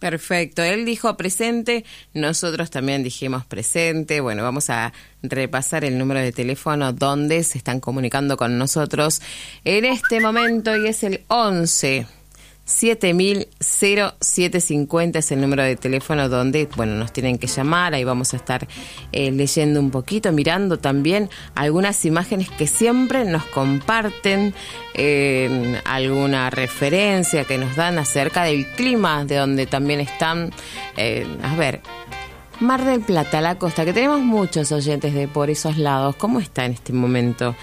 Perfecto, él dijo presente, nosotros también dijimos presente. Bueno, vamos a repasar el número de teléfono donde se están comunicando con nosotros en este momento y es el 11 7000-0750 es el número de teléfono donde, bueno, nos tienen que llamar. Ahí vamos a estar leyendo un poquito, mirando también algunas imágenes que siempre nos comparten, alguna referencia que nos dan acerca del clima de donde también están. A ver, Mar del Plata, la costa, que tenemos muchos oyentes de por esos lados. ¿Cómo está en este momento?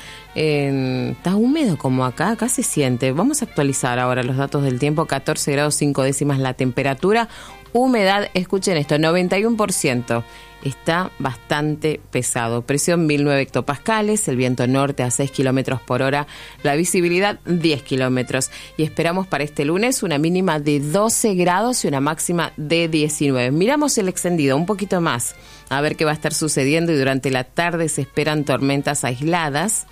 Está húmedo como acá se siente. Vamos a actualizar ahora los datos del tiempo. 14 grados 5 décimas la temperatura. Humedad, escuchen esto, 91%. Está bastante pesado. Presión 1009 hectopascales, el viento norte a 6 kilómetros por hora, la visibilidad 10 kilómetros. Y esperamos para este lunes una mínima de 12 grados y una máxima de 19. Miramos el extendido un poquito más, a ver qué va a estar sucediendo. Y durante la tarde se esperan tormentas aisladas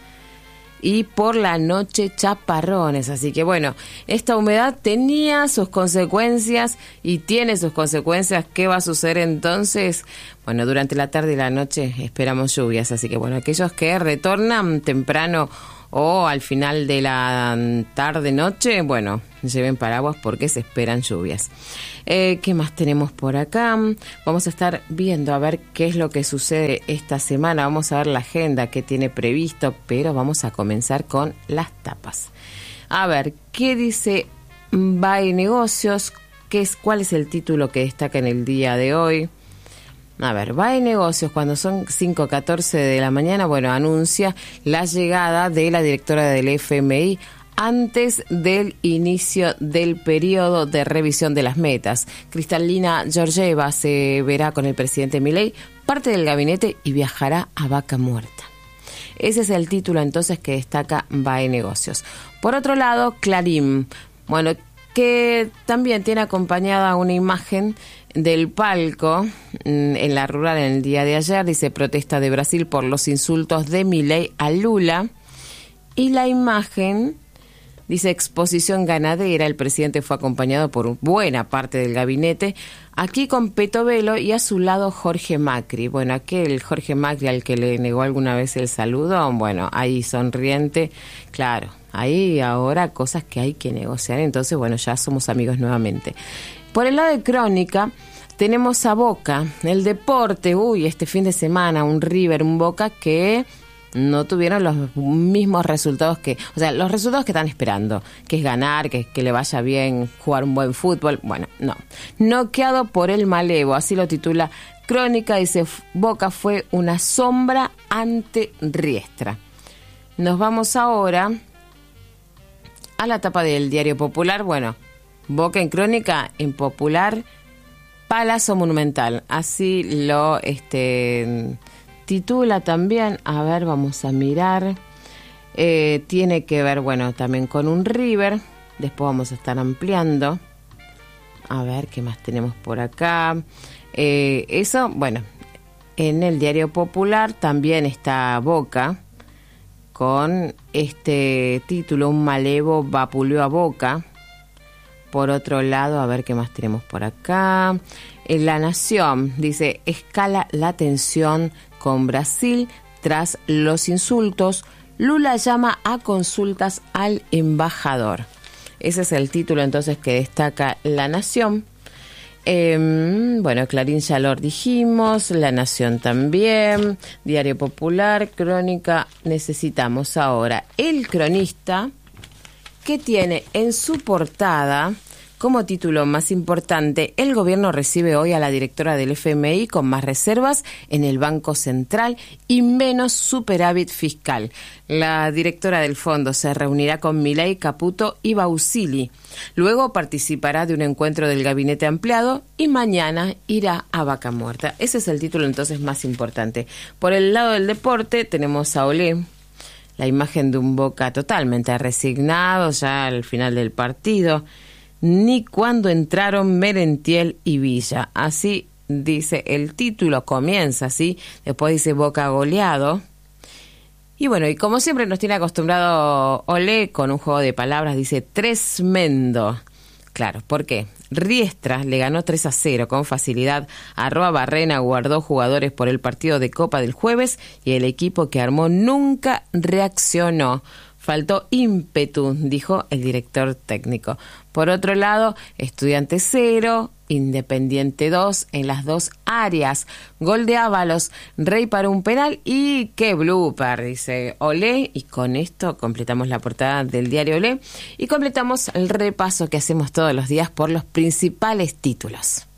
y por la noche chaparrones. Así que bueno, esta humedad tenía sus consecuencias y tiene sus consecuencias. ¿Qué va a suceder entonces? Bueno, durante la tarde y la noche esperamos lluvias, así que bueno, aquellos que retornan temprano o al final de la tarde-noche, bueno, lleven paraguas porque se esperan lluvias. ¿Qué más tenemos por acá? Vamos a estar viendo a ver qué es lo que sucede esta semana. Vamos a ver la agenda que tiene previsto, pero vamos a comenzar con las tapas. A ver, ¿qué dice BAE Negocios? ¿Cuál es el título que destaca en el día de hoy? A ver, BAE Negocios, cuando son 5:14 de la mañana, bueno, anuncia la llegada de la directora del FMI antes del inicio del periodo de revisión de las metas. Kristalina Georgieva se verá con el presidente Milei, parte del gabinete y viajará a Vaca Muerta. Ese es el título entonces que destaca BAE Negocios. Por otro lado, Clarín, bueno, que también tiene acompañada una imagen del palco en la rural en el día de ayer. Dice: protesta de Brasil por los insultos de Milei a Lula. Y la imagen dice: exposición ganadera. El presidente fue acompañado por buena parte del gabinete, aquí con Petovelo y a su lado Jorge Macri. Bueno, aquel Jorge Macri al que le negó alguna vez el saludo, bueno, ahí sonriente, claro, ahí ahora cosas que hay que negociar, entonces bueno, ya somos amigos nuevamente. Por el lado de Crónica tenemos a Boca, el deporte, este fin de semana, un River, un Boca que no tuvieron los mismos resultados los resultados que están esperando, que es ganar, que le vaya bien, jugar un buen fútbol. Bueno, no. Noqueado por el malevo, así lo titula Crónica, dice: Boca fue una sombra ante Riestra. Nos vamos ahora a la tapa del Diario Popular. Bueno, Boca en Crónica, en Popular, Palazzo Monumental. Así lo titula también. A ver, vamos a mirar. Tiene que ver, bueno, también con un River. Después vamos a estar ampliando. A ver, ¿qué más tenemos por acá? Eso, bueno, en el Diario Popular también está Boca, con este título: un malevo vapuleó a Boca. Por otro lado, a ver qué más tenemos por acá. En La Nación dice: escala la tensión con Brasil tras los insultos. Lula llama a consultas al embajador. Ese es el título entonces que destaca La Nación. Bueno, Clarín ya lo dijimos, La Nación también, Diario Popular, Crónica. Necesitamos ahora El Cronista, que tiene en su portada como título más importante: el gobierno recibe hoy a la directora del FMI con más reservas en el Banco Central y menos superávit fiscal. La directora del fondo se reunirá con Milei, Caputo y Bausili. Luego participará de un encuentro del gabinete ampliado y mañana irá a Vaca Muerta. Ese es el título entonces más importante. Por el lado del deporte tenemos a Olé, la imagen de un Boca totalmente resignado ya al final del partido. Ni cuando entraron Merentiel y Villa. Así dice el título, comienza así, después dice Boca goleado. Y bueno, y como siempre nos tiene acostumbrado Olé con un juego de palabras, dice tremendo. Claro, ¿por qué? Riestra le ganó 3-0 con facilidad a Roa Barrena, guardó jugadores por el partido de Copa del jueves y el equipo que armó nunca reaccionó. Faltó ímpetu, dijo el director técnico. Por otro lado, Estudiantes 0, Independiente 2 en las dos áreas. Gol de Ábalos, Rey para un penal y qué blooper, dice Olé. Y con esto completamos la portada del diario Olé y completamos el repaso que hacemos todos los días por los principales títulos.